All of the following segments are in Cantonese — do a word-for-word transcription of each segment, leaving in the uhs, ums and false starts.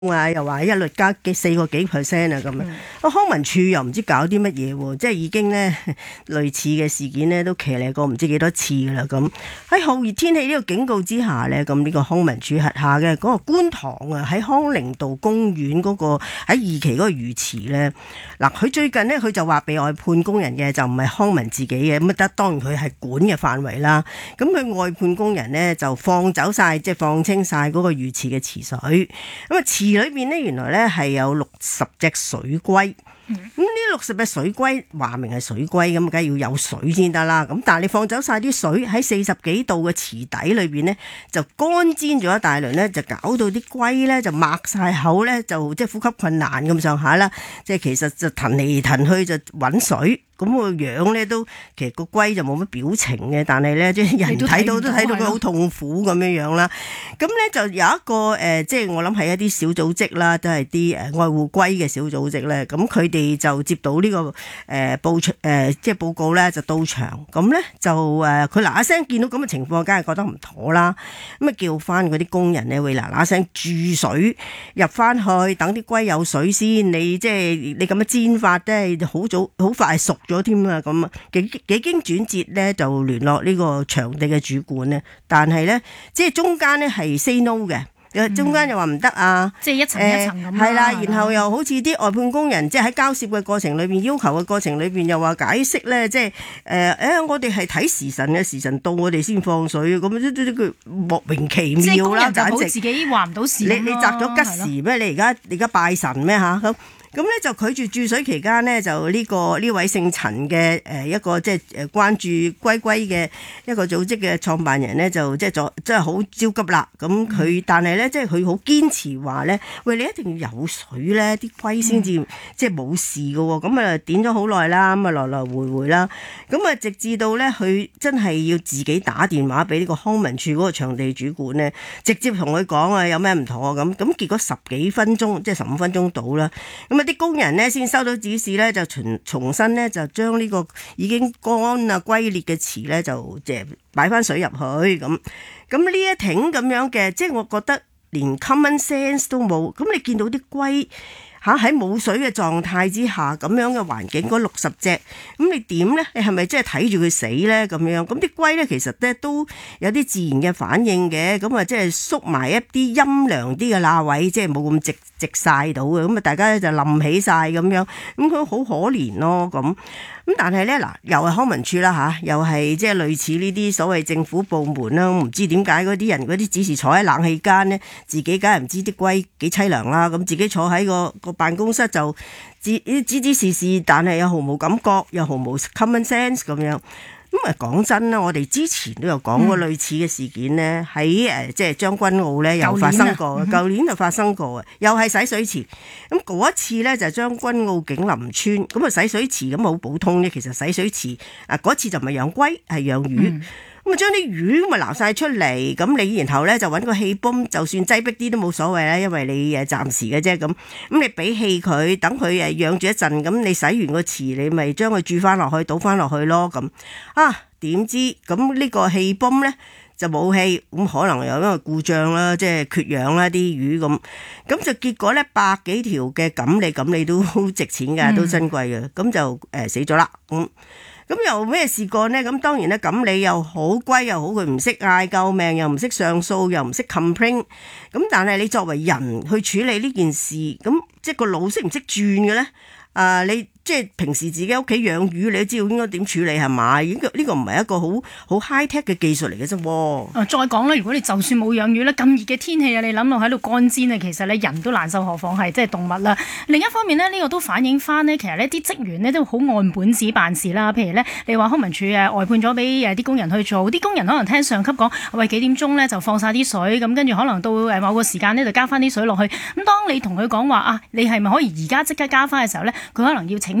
啊，又話一律加幾四個幾 percent 啊咁樣。個康文署又唔知搞啲乜嘢喎，即係已經咧類似嘅事件咧都騎嚟過唔知幾多次㗎啦咁。喺酷熱天氣呢個警告之下咧，咁呢個康文署轄下嘅嗰個觀塘啊，喺康寧道公園嗰個喺二期嗰個魚池咧，嗱佢最近咧佢就話被外判工人嘅，就唔係康文自己嘅，咁得當然佢係管嘅範圍啦。咁佢外判工人咧就放走晒，即係放清晒嗰個魚池嘅池水，咁啊池裏邊咧原來咧係有六十隻水龜。咁呢六十隻水龜話明係水龜，咁梗係要有水先得啦。咁但係你放走晒啲水喺四十幾度嘅池底裏邊呢，就乾煎咗一大輪呢，就搞到啲龜呢，就擘晒口呢，就即係呼吸困難咁上下啦。即係其實就騰嚟騰去就揾水。咁個樣咧都其實個龜就冇乜表情嘅，但係咧即係人睇到都睇到佢好痛苦咁樣樣啦。咁咧就有一個誒、呃，即係我諗係一啲小組織啦，都係啲誒愛護龜嘅小組織咧。咁佢哋就接到呢、這個誒、呃、報誒、呃、即係報告咧，就到場。咁咧就誒佢嗱嗱聲見到咁嘅情況，梗係覺得唔妥啦。咁啊叫翻嗰啲工人咧，會嗱嗱聲注水入翻去，等啲龜有水先。你即係你咁樣煎法咧，好早好快熟咗添啊！咁啊，幾幾經轉折咧，就聯絡呢個場地嘅主管咧，但係咧，即係中間咧係 say no 嘅，中間又話唔得啊， 即係一層一層咁係啦，然後又好似啲外判工人，即係喺交涉嘅過程裏邊，要求嘅過程裏邊又話解釋咧，即係誒誒，我哋係睇時辰嘅，時辰到我哋先放水，咁呢啲佢莫名其妙啦，簡直自己話唔到時， 你你擇咗吉時咩？你而家你而家拜神咩吓咁？咁咧就拒絕注水期間呢，就呢、這個呢位姓陳嘅誒一個即係誒關注龜龜嘅一個組織嘅創辦人呢，就即係咗即係好焦急啦。咁佢、嗯、但係咧即係佢好堅持話咧，喂，你一定要有水咧，啲龜先至即係冇事㗎喎。咁啊點咗好耐啦，咁啊來來回回啦。咁啊直至到咧佢真係要自己打電話俾呢個康文署嗰個場地主管咧，直接同佢講啊有咩唔妥咁。咁結果十幾分鐘即係十五分鐘到啦。咁啲工人咧先收到指示咧，就重重新咧就將呢個已經乾啊龜裂嘅池咧就即係擺翻水入去咁。咁呢一挺咁樣嘅，即係我覺得連 common sense 都冇。咁你見到啲龜嚇喺冇水嘅狀態之下，咁樣嘅環境嗰六十隻，咁你點咧？你係咪真係睇住佢死咧？咁樣咁啲龜咧，其實咧都有啲自然嘅反應嘅。咁啊，即係縮埋一啲陰涼啲嘅罅位，即係冇咁直直曬到嘅。咁啊，大家咧就冧起晒咁樣，咁佢好可憐咯。咁咁但係咧嗱，又係康文署啦嚇，又係即係類似呢啲所謂政府部門啦。我唔知點解嗰啲人嗰啲只是坐喺冷氣間咧，自己梗係唔知啲龜幾凄涼啦。咁自己坐喺個個辦公室就指指指示示，但係又毫無感覺，又毫無 common sense 咁樣。咁啊講真啦，我哋之前都有講過類似嘅事件呢，喺誒即係將軍澳咧又發生過，舊年就發生過啊，又係洗水池。咁嗰一次咧就係將軍澳景林村，咁啊洗水池咁好普通啫。其實洗水池啊嗰次就唔係養龜，係養魚。嗯咁啊，將啲魚咪撈晒出嚟，咁你然後咧就揾個氣泵，就算擠逼啲都冇所謂啦，因為你誒暫時嘅啫咁。咁你俾氣佢，等佢誒養住一陣，咁你洗完個池，你咪將佢注翻落去，倒翻落去咯咁。啊，點知咁呢個氣泵咧就冇氣，咁可能又因為故障啦，即係缺氧啦啲魚咁，咁就結果咧百幾條嘅錦鯉，錦鯉都好值錢㗎，都珍貴嘅，咁就誒死咗啦咁。咁又咩事幹呢？咁當然咧，錦鯉又好，龜又好，佢唔識嗌救命，又唔識上訴，又唔識 complain。咁但係你作為人去處理呢件事，咁即係個腦識唔識轉嘅咧？啊、呃，你即係平時自己屋企養魚，你都知道應該點處理係嘛？呢個呢個唔係一個好好 high tech 嘅技術嚟嘅啫。 啊，再講啦，如果你就算冇養魚咧，咁熱嘅天氣啊，你諗到喺度乾煎啊，其實咧人都難受，何況係即係動物啦。另一方面呢，呢、呢個都反映翻呢，其實呢啲職員呢都好按本子辦事啦。譬如呢，你話康文署誒外判咗俾誒啲工人去做，啲工人可能聽上級講，喂幾點鐘咧就放晒啲水，咁跟住可能到誒某個時間呢就加翻啲水落去。咁當你同佢講話啊，你係咪可以而家即刻加翻嘅時候咧，佢可能要請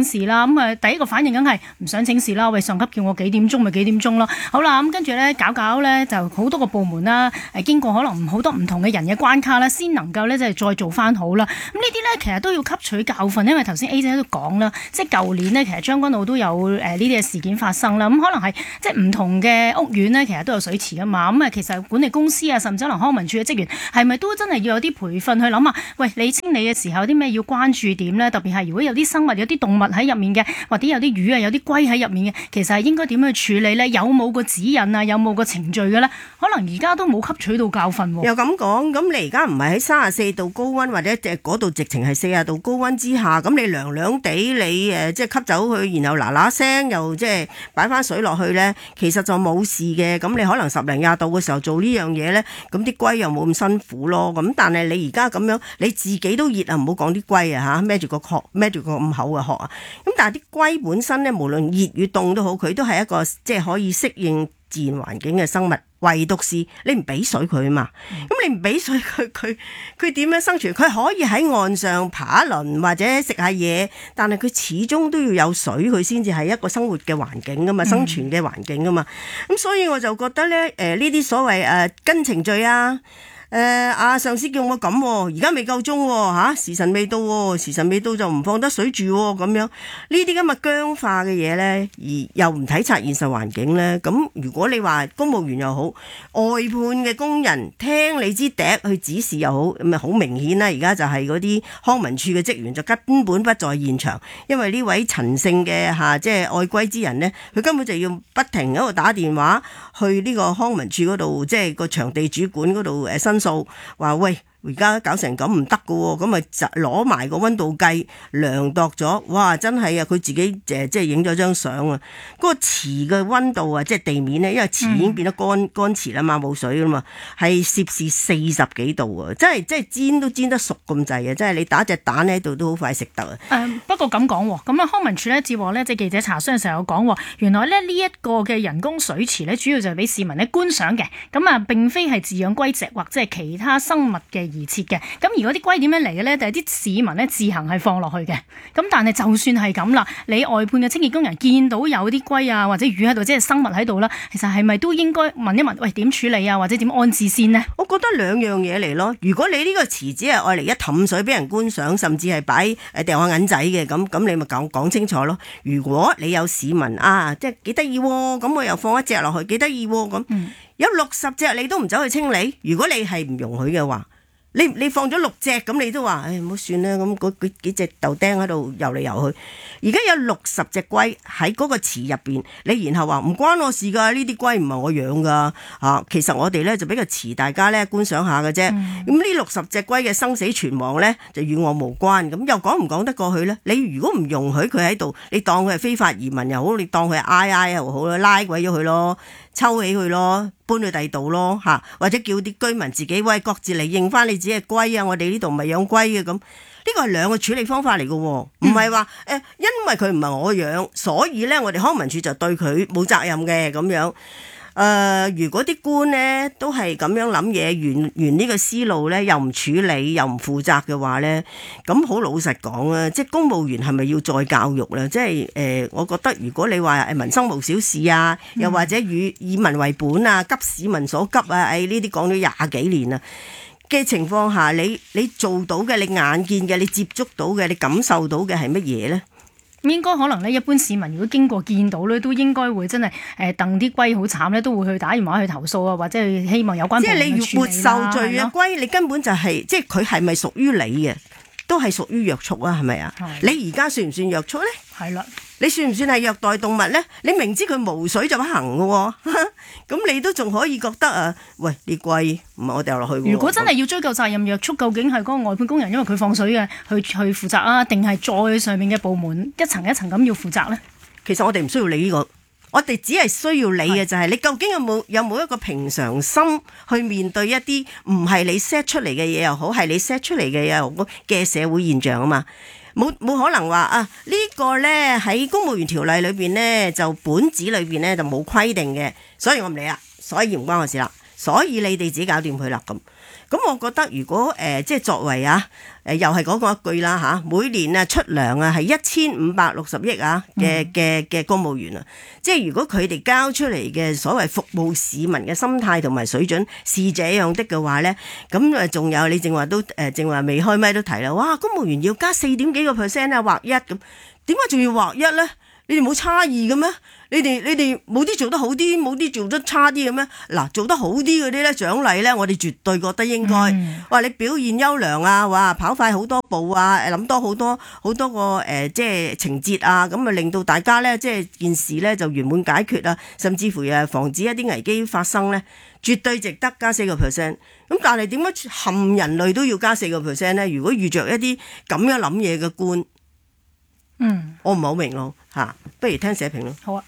請示啦。咁啊，第一個反應梗係唔想請示啦。喂，上級叫我幾點鐘咪幾點鐘咯。好啦，咁跟住咧搞搞咧就好多個部門啦，誒經過可能好多唔同嘅人嘅關卡啦，先能夠咧即係再做翻好啦。咁呢啲咧其實都要吸取教訓，因為頭先 A 姐都講啦，即係舊年呢，其實將軍澳都有誒呢啲嘅事件發生啦。咁可能係即係唔同嘅屋苑呢，其實都有水池啊嘛。咁啊，其實管理公司啊，甚至可能康文署嘅職員係咪都真係要有啲培訓去諗下？喂，你清理嘅時候有啲咩要關注點咧？特別係如果有啲生物、有啲動物喺入面嘅，或者有啲魚啊、有啲龜喺入面嘅，其實係應該點樣去處理咧？有冇個指引啊？有冇個程序嘅咧？可能而家都冇吸取到教訓喎。 又咁講，咁你而家唔係喺三十四度高溫，或者誒嗰度直情係四十度高溫之下，咁你涼涼地你誒即係吸走佢，然後嗱嗱聲又即係擺翻水落去咧，其實就冇事嘅。咁你可能十零廿度嘅時候做呢樣嘢咧，咁啲龜又冇咁辛苦咯。咁但係你而家咁樣，你自己都熱啊，唔好講啲龜啊嚇，孭住個殼，孭住個咁厚嘅殼啊。咁但係啲龜本身咧，無論熱與凍都好，佢都係一個即係可以適應自然環境嘅生物。唯獨是你唔俾水佢啊嘛，咁、嗯、你唔俾水佢，佢佢點樣生存？佢可以喺岸上爬一輪或者食下嘢，但係佢始終都要有水，佢先至係一個生活嘅環境噶嘛，生存嘅環境噶嘛。咁、嗯、所以我就覺得咧，誒呢啲所謂誒、呃、跟程序啊。誒啊、呃！上司叫我咁喎，而家未夠鐘喎嚇，時辰未到喎，時辰未到就唔放得水住喎，咁樣呢啲咁嘅僵化嘅嘢咧，而又唔體察現實環境咧，咁如果你話公務員又好，外判嘅工人聽你支笛去指示又好，咁咪好明顯啦。而家就係嗰啲康文署嘅職員就根本不在現場，因為呢位陳姓嘅嚇即係愛龜之人咧，佢根本就要不停喺度打電話去呢個康文署嗰度，即係個場地主管嗰度誒申訴，話喂，而家搞成咁唔得㗎喎，咁咪就攞埋個溫度計量度咗，哇！真係啊，佢自己誒即係影咗張相啊，嗰個池嘅溫度啊，即係地面咧，因為池已經變得乾乾池啦嘛，冇水啦嘛，係攝氏四十幾度啊，真係即係煎都煎得熟咁滯啊！真係你打隻蛋喺度都好快食得啊！ 誒不過咁講喎，咁啊康文署咧接獲咧即係記者查詢嘅時候有講喎，原來咧呢一個嘅人工水池咧主要就係俾市民咧觀賞嘅，咁啊並非係飼養龜隻或者係其他生物嘅而設嘅。咁而嗰啲龜點樣嚟嘅咧？就係、是、啲市民咧自行係放落去嘅。咁但係就算係咁啦，你外判嘅清潔工人見到有啲龜啊或者魚喺度，即係生物喺度啦，其實係咪都應該問一問，喂點處理啊，或者點安置先呢？ 我覺得兩樣嘢嚟咯。如果你呢個池只係愛嚟一氹水俾人觀賞，甚至係擺誒掉下銀仔嘅，咁咁你咪講講清楚咯。如果你有市民啊，即係幾得意喎，咁我又放一隻落去，幾得意喎，咁、嗯、有六十隻你都唔走去清理，如果你係唔容許嘅話。你你放咗六隻咁，你都話，唉，唔好算啦。咁嗰幾幾隻豆釘喺度游嚟游去，而家有六十隻龜喺嗰個池入邊，你然後話唔關我事㗎，呢啲龜唔係我養㗎嚇。其實我哋咧就俾個池大家咧觀賞下嘅啫。咁呢六十隻龜嘅生死存亡咧就與我無關。咁又講唔講得過去咧？你如果唔容許佢喺度，你當佢係非法移民又好，你當佢係 I I 又好啦，拉鬼咗佢咯。抽起佢咯，搬去第二度咯嚇，或者叫啲居民自己喂各自嚟認翻你自己嘅龜啊！我哋呢度唔係養龜嘅咁，呢個係兩個處理方法嚟嘅喎，唔係話誒，因為佢唔係我養，所以咧我哋康文署就對佢冇責任嘅咁樣。誒、呃，如果啲官呢都係咁樣諗嘢，沿沿呢個思路呢，又唔處理又唔負責嘅話呢，咁好老實講啊，即係公務員係咪要再教育呢？即係誒、呃，我覺得如果你話誒民生無小事啊，又或者以以民為本啊，急市民所急啊，誒呢啲講咗廿幾年啦嘅情況下，你你做到嘅，你眼見嘅，你接觸到嘅，你感受到嘅係乜嘢呢？ 應該可能咧，一般市民如果經過見到咧，都應該會真係誒戥啲龜好慘咧，都會去打電話去投訴啊，或者係希望有關部門去處理啦。即係你活受罪嘅龜，你根本就係、是、即係佢係咪屬於你嘅，都係屬於約束啊？係咪啊？你而家算唔算約束咧？係啦。你算唔算係虐待動物呢？你明知佢無水就不行嘅喎，咁你都仲可以覺得啊？喂，啲龜唔係我掉落去。如果真係要追究責任約束，究竟係嗰個外判工人因為佢放水嘅去去負責啊，定係再上面嘅部門一層一層咁要負責呢？ 其實我哋唔需要理呢個，我哋只係需要理嘅就係你究竟有冇有冇一個平常心去面對一啲唔係你 set 出嚟嘅嘢又好，係你 set 出嚟嘅嘢又好嘅社會現象啊嘛。冇冇可能話啊呢個呢喺公務員條例裏邊呢，就本子裏邊呢，就冇規定嘅，所以我唔理啦，所以唔關我事啦，所以你哋自己搞掂佢啦咁。 咁我覺得如果誒、呃、即係作為啊誒又係講過一句啦嚇，每年啊出糧啊係一千五百六十億啊嘅嘅嘅公務員啊，即係如果佢哋交出嚟嘅所謂服務市民嘅心態同埋水準是這樣的嘅話咧，咁誒仲有你正話都誒正話未開咪都提啦，哇公務員要加四點幾個 percent 啊，劃一咁，點解仲要劃一咧？你哋冇差異嘅咩？你哋你哋冇啲做得好啲，冇啲做得差啲嘅咩？嗱，做得好啲嗰啲咧獎勵咧，我哋絕對覺得應該。嗯、哇！你表現優良啊，哇跑快好多步啊，諗多好多好多個誒、呃、即係情節啊，咁啊令到大家咧即係件事咧就圓滿解決啊，甚至乎誒防止一啲危機發生咧，絕對值得加四個 percent。咁但係點解冚人類都要加四個 percent 咧？如果遇着一啲咁樣諗嘢嘅官，嗯，我唔係好明咯嚇，不如聽社評咯。 好啊。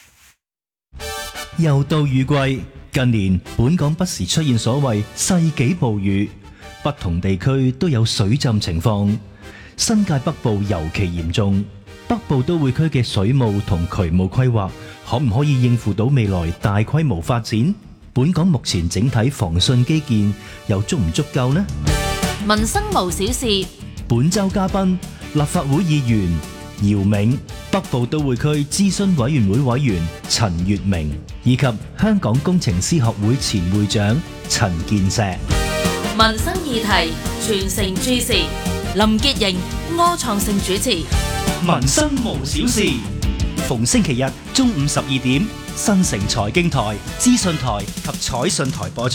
又到雨季，近年本港不時出現所謂世紀暴雨，不同地區都有水浸情況。新界北部尤其嚴重，北部都會區嘅水務同渠務規劃可唔可以應付到未來大規模發展？本港目前整體防汛基建又足唔足夠呢？ 民生無小事， 本週嘉賓立法會議員姚銘、北部都會區諮詢委員會委員陳月明以及香港工程師學會前會長陳健碩。 民生議題全城注視，林潔瑩、柯創盛主持。 民生無小事，逢星期日中午十二點，新城財經台、資訊台及彩訊台播出。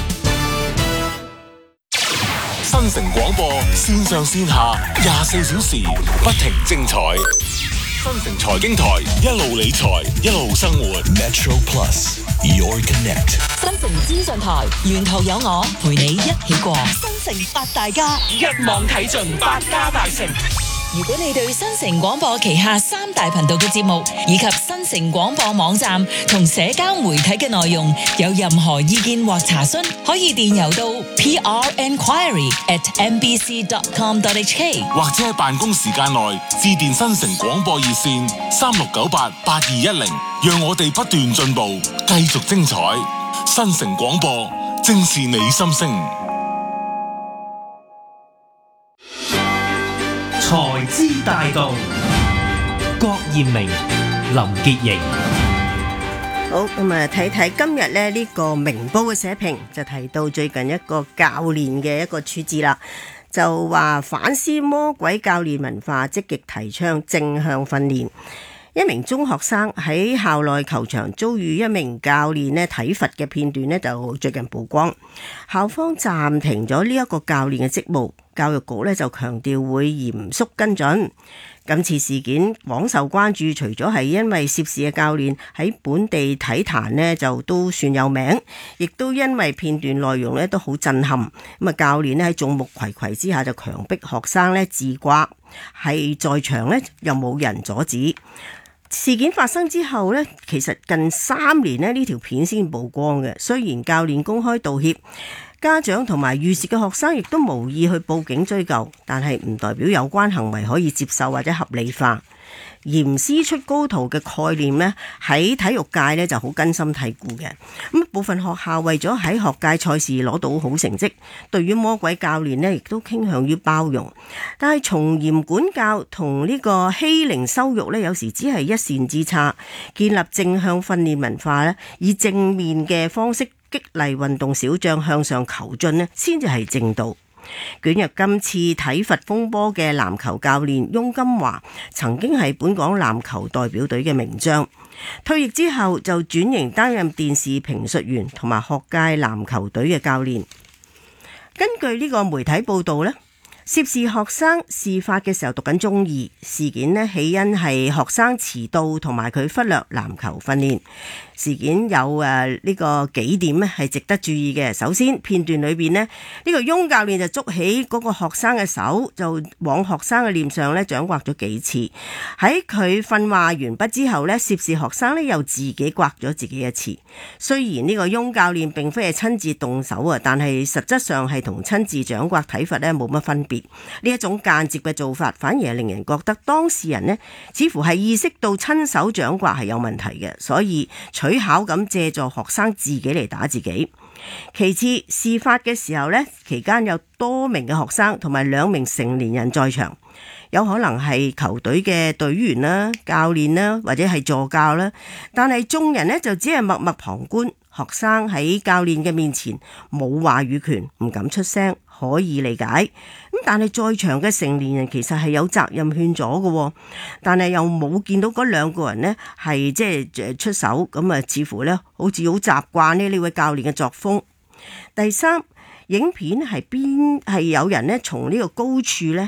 新城廣播線上線下廿四小時不停精彩。新城財經台一路理財一路生活。Metro Plus Your Connect。 新城資訊台沿途有我陪你一起過。新城八大家一網睇盡百家大成。 如果你對新城廣播旗下三大頻道嘅節目以及新城廣播網站同社交媒體嘅內容有任何意見或查詢，可以電郵到 p r enquiry at m b c dot com dot h k， 或者喺辦公時間內致電新城廣播熱線三六九八八二一零，讓我哋不斷進步，繼續精彩。新城廣播正是你心聲。 財資大道，郭艷明、林潔瑩。 好，咁啊睇睇今日咧呢個明報嘅社評就提到最近一個教練嘅一個處置啦，就話反思魔鬼教練文化，積極提倡正向訓練。一名中學生喺校內球場遭遇一名教練咧體罰嘅片段咧，就最近曝光，校方暫停咗呢一個教練嘅職務，教育局咧就強調會嚴肅跟進。今次事件廣受關注，除咗係因為涉事嘅教練喺本地體壇呢就都算有名，亦都因為片段內容咧都好震撼。咁啊，教練咧喺眾目睽睽之下就強迫學生咧自刮，係在場咧又冇人阻止。事件發生之後呢，其實近三年呢，呢條片先曝光嘅。雖然教練公開道歉，家長同埋遇事嘅學生亦都無意去報警追究，但係唔代表有關行為可以接受或者合理化。嚴師出高徒嘅概念呢，喺體育界呢就好根深蒂固嘅。咁部分學校為咗喺學界賽事攞到好成績，對於魔鬼教練呢亦都傾向於包容。但係從嚴管教同呢個欺凌羞辱呢，有時只係一線之差。建立正向訓練文化呢，以正面嘅方式激勵運動小將向上求進呢，先至係正道。捲入今次體罰風波嘅籃球教練翁金華，曾經係本港籃球代表隊嘅名將，退役之後就轉型擔任電視評述員同埋學界籃球隊嘅教練。根據呢個媒體報道呢，涉事學生事發嘅時候讀緊中二，事件呢起因係學生遲到同埋佢忽略籃球訓練。事件有誒呢個幾點咧係值得注意嘅。首先，片段裏邊呢，呢個翁教練就捉起嗰個學生嘅手，就往學生嘅臉上咧掌摑咗幾次。喺佢訓話完畢之後呢，涉事學生呢又自己摑咗自己一次。雖然呢個翁教練並非係親自動手啊，但係實質上係同親自掌摑體罰呢冇乜分別。呢一種間接嘅做法，反而係令人覺得當事人呢似乎係意識到親手掌摑係有問題嘅，所以取巧咁借助學生自己嚟打自己。 其次，事發嘅時候呢，期間有多名嘅學生同埋兩名成年人在場，有可能係球隊嘅隊員啦、教練啦，或者係助教啦。但係眾人呢，就只係默默旁觀，學生喺教練嘅面前冇話語權，唔敢出聲，可以理解。咁但係在場嘅成年人其實係有責任勸阻嘅，但係又冇見到嗰兩個人呢係即係出手，咁啊似乎呢好似好習慣呢呢位教練嘅作風。第三，影片係邊係有人呢從呢個高處呢